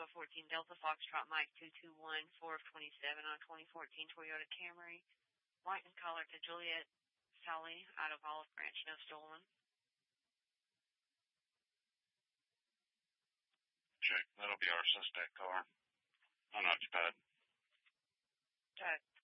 14 Delta Foxtrot Mike 221, 4 of 27 on 2014 Toyota Camry. White and color to Juliet Sally out of Olive Branch, no stolen. Check. That'll be our suspect car. Unoccupied. Check.